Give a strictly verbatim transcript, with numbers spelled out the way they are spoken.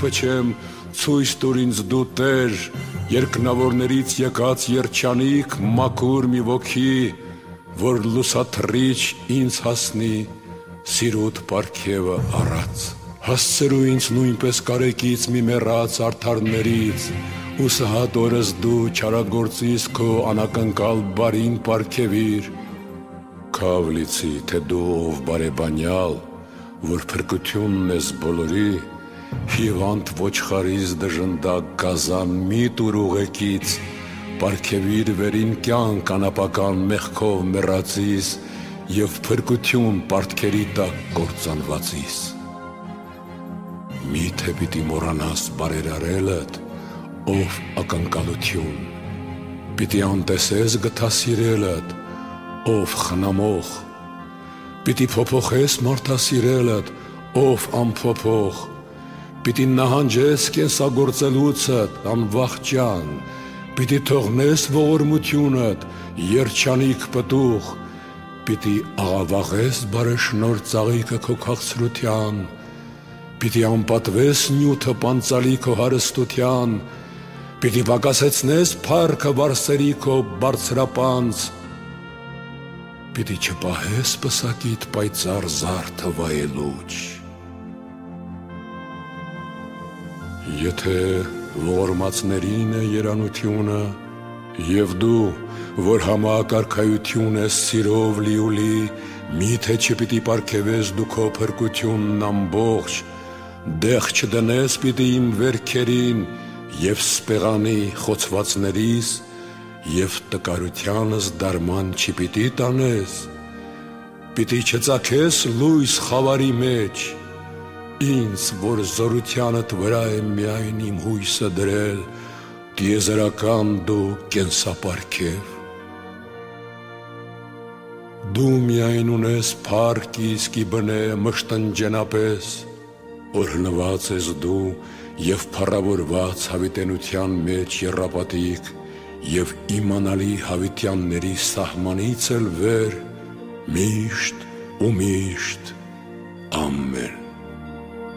փչեմ, ցույց տուր ինձ դու Տեր, երկնավորներից եկած երջանիկ մաքուր մի ոգի, որ լուսաթռիչ ինձ հասնի սիրուտ պարգևը առած։ Հասցրու ինձ նույնպես կարեկից մի մեռած արդարներից, ու սհատ օրս դու չարագործիս քո անակնկալ բարին պարգևիր։ Քավ լիցի, թե դու ով բարեբանյալ, որ փրկությունն ես բոլորի, հիվանդ ոչխարից դժնդակ գազան մի տուր ուղեկից, պարգևիր վերին կյանք անապական մեղքով մեռածիս և փրկություն պարտքերի տակ կործանվածիս։ Միթե պիտի մոռանաս բարերարելդ, ով ակնկալություն, պիտի անտեսես գթասիրելդ, ով խնամող, պիտի փոփոխես մարդասիրելդ, ով անփոփոխ, պիտի նահանջես կենսագործելուցդ անվախճան, պիտի թողնես ողորմությունդ երջանիկ պտուղ, պիտի աղավաղես բարեշնոր ծաղիկը քո քաղցրության, պիտի անպատվես նյութը պանծալի քո հարստության, պիտի վակասեցնես փառքը վարսերի քո բարձրապանծ, պիտի չպահես պսակիդ պայծառ զարդը վայելուչ։ Եթե ողորմածներին է երանությունը, և դու, որ համակարգայություն ես սիրով լիուլի, միթե չպիտի պարգևես դու քո փրկությունն ամբողջ, դեղ չդնես պիտի իմ վերքերին և սպեղանի խոցվածներիս, և տկարությանս դարման չպիտի տանես, պիտի չծագես լույս խավարի մեջ, ինձ, որ զորությանդ վրա է միայն իմ հույսը դրել, տիեզերական դու կենսապարգև։ Դու միայն ունես փառք իսկի բնե մշտնջենապես, օրհնված ես դու և փառավորված հավիտենության մեջ եռապատիկ և իմանալի հավիտյանների սահմանից էլ վեր, միշտ ու միշտ, ամեն։